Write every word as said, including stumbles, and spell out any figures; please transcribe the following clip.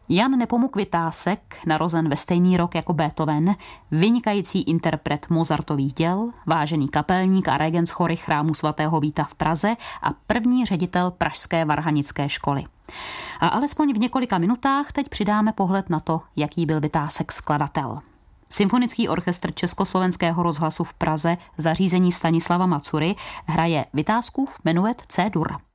Jan Nepomuk Vytásek, narozen ve stejný rok jako Beethoven, vynikající interpret Mozartových děl, vážený kapelník a regent chory chrámu svatého Víta v Praze a první ředitel pražské varhanické školy. A alespoň v několika minutách teď přidáme pohled na to, jaký byl Vytásek skladatel. Symfonický orchestr Československého rozhlasu v Praze, zařízení Stanislava Macury, hraje Vytázkův menuet C-dur.